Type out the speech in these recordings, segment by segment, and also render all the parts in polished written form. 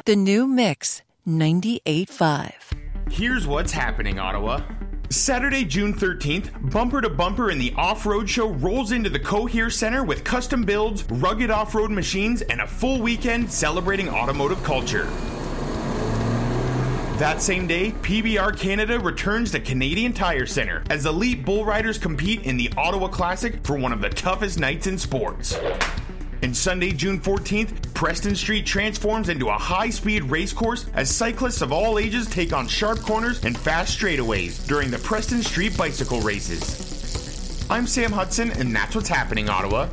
The new Mix 98.5. Here's what's happening, Ottawa. Saturday, June 13th, Bumper to Bumper in the Off-Road Show rolls into the Cohere Center with custom builds, rugged off-road machines, and a full weekend celebrating automotive culture. That same day, PBR Canada returns to Canadian Tire Center as elite bull riders compete in the Ottawa Classic for one of the toughest nights in sports. And Sunday, June 14th, Preston Street transforms into a high-speed race course as cyclists of all ages take on sharp corners and fast straightaways during the Preston Street bicycle races. I'm Sam Hudson, and that's what's happening, Ottawa.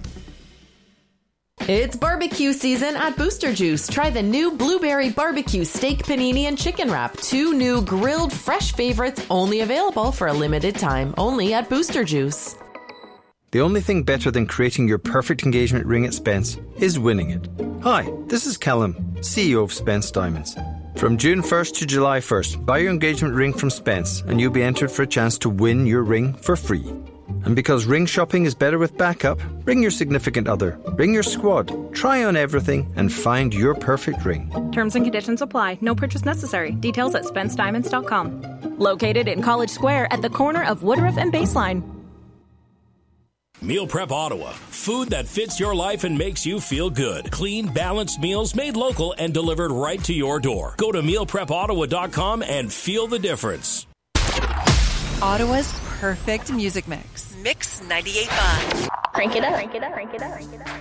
It's barbecue season at Booster Juice. Try the new Blueberry Barbecue Steak Panini and Chicken Wrap. 2 new grilled fresh favorites only available for a limited time. Only at Booster Juice. The only thing better than creating your perfect engagement ring at Spence is winning it. Hi, this is Callum, CEO of Spence Diamonds. From June 1st to July 1st, buy your engagement ring from Spence and you'll be entered for a chance to win your ring for free. And because ring shopping is better with backup, bring your significant other, bring your squad, try on everything and find your perfect ring. Terms and conditions apply. No purchase necessary. Details at SpenceDiamonds.com. Located in College Square at the corner of Woodruff and Baseline. Meal Prep Ottawa. Food that fits your life and makes you feel good. Clean, balanced meals made local and delivered right to your door. Go to mealprepottawa.com and feel the difference. Ottawa's perfect music mix. Mix 98.5. Crank it up. Crank it up. Crank it up. Crank it up.